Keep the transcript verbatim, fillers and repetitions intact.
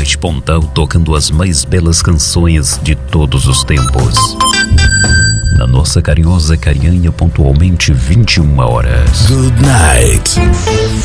Night Pontal tocando as mais belas canções de todos os tempos. Na nossa carinhosa Carianha, pontualmente vinte e uma horas. Good night.